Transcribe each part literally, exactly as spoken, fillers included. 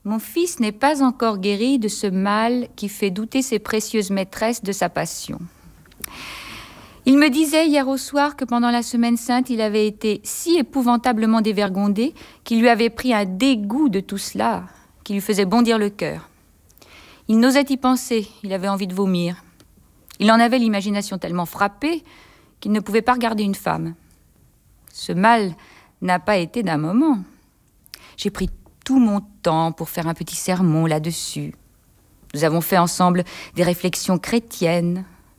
Mon fils n'est pas encore guéri de ce mal qui fait douter ses précieuses maîtresses de sa passion. Il me disait hier au soir que pendant la Semaine Sainte, il avait été si épouvantablement dévergondé qu'il lui avait pris un dégoût de tout cela, qui lui faisait bondir le cœur. Il n'osait y penser, il avait envie de vomir. Il en avait l'imagination tellement frappée qu'il ne pouvait pas regarder une femme. Ce mal n'a pas été d'un moment. J'ai pris tout mon temps pour faire un petit sermon là-dessus. Nous avons fait ensemble des réflexions chrétiennes.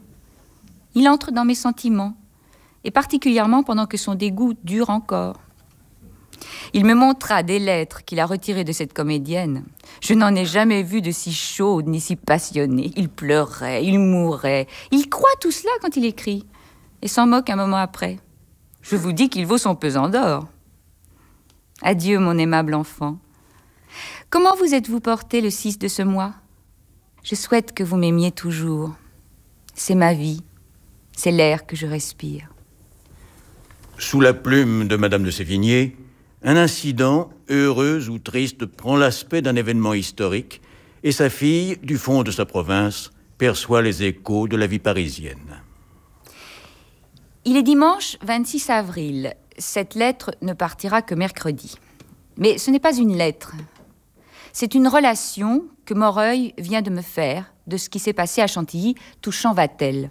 Il entre dans mes sentiments, et particulièrement pendant que son dégoût dure encore. Il me montra des lettres qu'il a retirées de cette comédienne. Je n'en ai jamais vu de si chaude ni si passionnée. Il pleurait, il mourait. Il croit tout cela quand il écrit, et s'en moque un moment après. Je vous dis qu'il vaut son pesant d'or. Adieu, mon aimable enfant. Comment vous êtes-vous porté le six de ce mois? Je souhaite que vous m'aimiez toujours. C'est ma vie. C'est l'air que je respire. Sous la plume de Madame de Sévigné, un incident, heureux ou triste, prend l'aspect d'un événement historique et sa fille, du fond de sa province, perçoit les échos de la vie parisienne. Il est dimanche vingt-six avril. Cette lettre ne partira que mercredi. Mais ce n'est pas une lettre. C'est une relation que Moreuil vient de me faire de ce qui s'est passé à Chantilly touchant Vatel.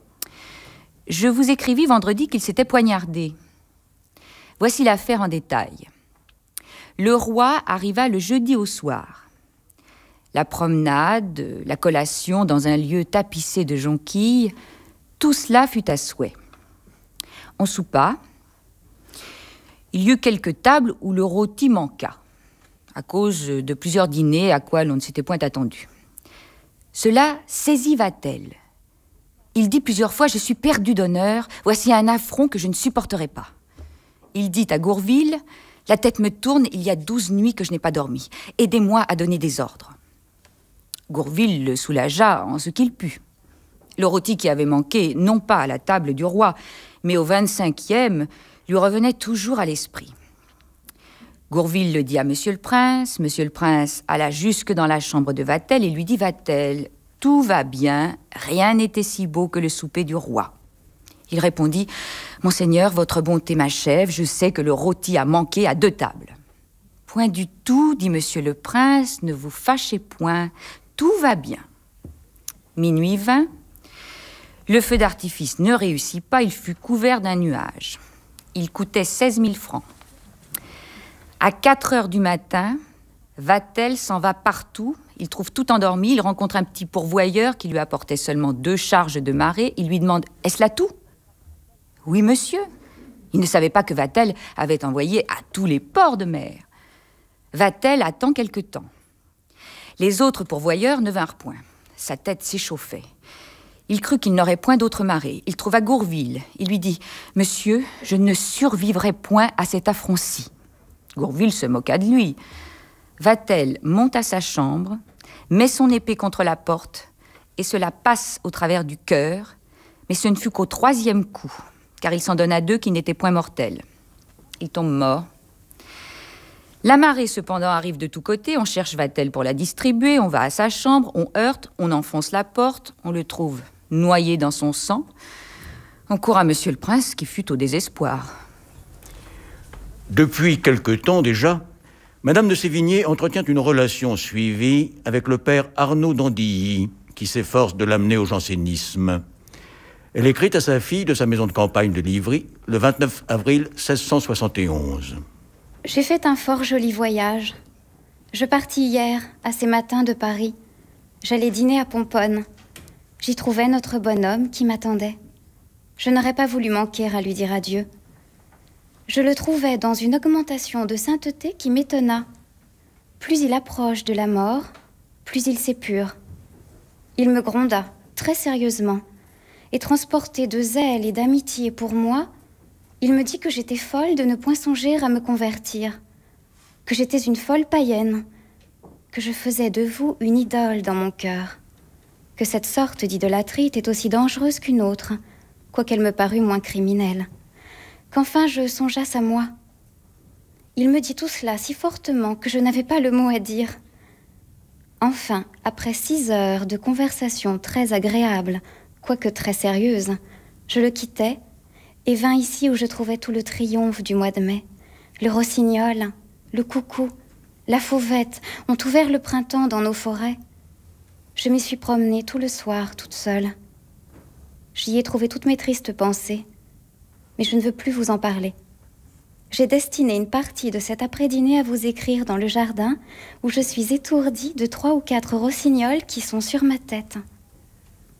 Je vous écrivis vendredi qu'il s'était poignardé. Voici l'affaire en détail. Le roi arriva le jeudi au soir. La promenade, la collation dans un lieu tapissé de jonquilles, tout cela fut à souhait. On soupa. Il y eut quelques tables où le rôti manqua, à cause de plusieurs dîners à quoi l'on ne s'était point attendu. Cela saisit Vatel. Il dit plusieurs fois « Je suis perdu d'honneur, voici un affront que je ne supporterai pas ». Il dit à Gourville « La tête me tourne, il y a douze nuits que je n'ai pas dormi. Aidez-moi à donner des ordres ». Gourville le soulagea en ce qu'il put. Le rôti qui avait manqué, non pas à la table du roi, mais au vingt-cinquième, lui revenait toujours à l'esprit. Gourville le dit à Monsieur le Prince. Monsieur le Prince alla jusque dans la chambre de Vatel et lui dit « Vatel, tout va bien, rien n'était si beau que le souper du roi. » Il répondit « Monseigneur, votre bonté m'achève, je sais que le rôti a manqué à deux tables. » « Point du tout, dit Monsieur le Prince, ne vous fâchez point, tout va bien. » Minuit vint. Le feu d'artifice ne réussit pas, il fut couvert d'un nuage. Il coûtait seize mille francs. À quatre heures du matin, Vatel s'en va partout. Il trouve tout endormi. Il rencontre un petit pourvoyeur qui lui apportait seulement deux charges de marée. Il lui demande « Est-ce là tout ?»« Oui, monsieur. » Il ne savait pas que Vatel avait envoyé à tous les ports de mer. Vatel attend quelque temps. Les autres pourvoyeurs ne vinrent point. Sa tête s'échauffait. Il crut qu'il n'aurait point d'autre marée. Il trouva Gourville. Il lui dit « Monsieur, je ne survivrai point à cet affront-ci. » Gourville se moqua de lui. Vatel monte à sa chambre, met son épée contre la porte et se la passe au travers du cœur, mais ce ne fut qu'au troisième coup, car il s'en donna deux qui n'étaient point mortels. Il tombe mort. La marée, cependant, arrive de tous côtés. On cherche Vatel pour la distribuer. On va à sa chambre, on heurte, on enfonce la porte. On le trouve noyé dans son sang. On court à Monsieur le Prince, qui fut au désespoir. Depuis quelque temps déjà, Madame de Sévigné entretient une relation suivie avec le père Arnaud d'Andilly, qui s'efforce de l'amener au jansénisme. Elle écrit à sa fille de sa maison de campagne de Livry le vingt-neuf avril seize cent soixante et onze. J'ai fait un fort joli voyage. Je partis hier, à ces matins de Paris. J'allais dîner à Pomponne. J'y trouvais notre bonhomme qui m'attendait. Je n'aurais pas voulu manquer à lui dire adieu. Je le trouvais dans une augmentation de sainteté qui m'étonna. Plus il approche de la mort, plus il s'épure. Il me gronda, très sérieusement, et transporté de zèle et d'amitié pour moi, il me dit que j'étais folle de ne point songer à me convertir, que j'étais une folle païenne, que je faisais de vous une idole dans mon cœur, que cette sorte d'idolâtrie était aussi dangereuse qu'une autre, quoiqu'elle me parût moins criminelle, qu'enfin je songeasse à moi. Il me dit tout cela si fortement que je n'avais pas le mot à dire. Enfin, après six heures de conversation très agréable, quoique très sérieuse, je le quittai et vins ici où je trouvais tout le triomphe du mois de mai. Le rossignol, le coucou, la fauvette ont ouvert le printemps dans nos forêts. Je m'y suis promenée tout le soir, toute seule. J'y ai trouvé toutes mes tristes pensées, mais je ne veux plus vous en parler. J'ai destiné une partie de cet après-dîner à vous écrire dans le jardin où je suis étourdie de trois ou quatre rossignols qui sont sur ma tête.